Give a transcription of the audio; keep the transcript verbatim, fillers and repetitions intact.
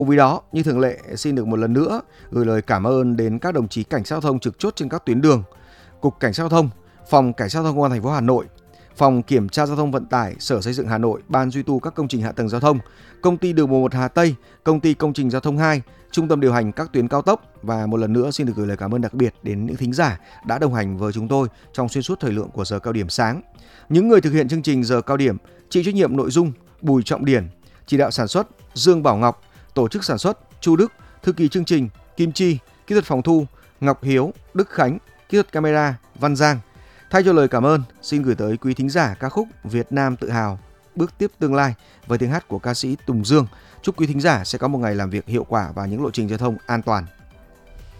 Cùng với đó, như thường lệ, xin được một lần nữa gửi lời cảm ơn đến các đồng chí cảnh sát giao thông trực chốt trên các tuyến đường, Cục Cảnh sát giao thông, Phòng Cảnh sát giao thông Công an thành phố Hà Nội, Phòng Kiểm tra Giao thông Vận tải, Sở Xây dựng Hà Nội, Ban duy tu các công trình hạ tầng giao thông, Công ty Đường bộ một Hà Tây, Công ty Công trình Giao thông hai, Trung tâm điều hành các tuyến cao tốc, và một lần nữa xin được gửi lời cảm ơn đặc biệt đến những thính giả đã đồng hành với chúng tôi trong xuyên suốt thời lượng của giờ cao điểm sáng. Những người thực hiện chương trình giờ cao điểm: chịu trách nhiệm nội dung Bùi Trọng Điển, chỉ đạo sản xuất Dương Bảo Ngọc, tổ chức sản xuất Chu Đức, thư ký chương trình Kim Chi, kỹ thuật phòng thu Ngọc Hiếu, Đức Khánh, kỹ thuật camera Văn Giang. Thay cho lời cảm ơn, xin gửi tới quý thính giả ca khúc Việt Nam tự hào, Bước tiếp tương lai với tiếng hát của ca sĩ Tùng Dương. Chúc quý thính giả sẽ có một ngày làm việc hiệu quả và những lộ trình giao thông an toàn.